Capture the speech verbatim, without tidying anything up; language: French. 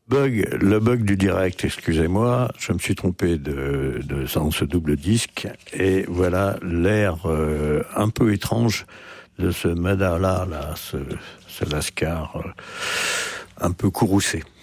Bug, le bug du direct, excusez-moi, je me suis trompé de, de dans ce double disque, et voilà l'air euh, un peu étrange de ce Madala, là, ce, ce Lascar euh, un peu courroucé.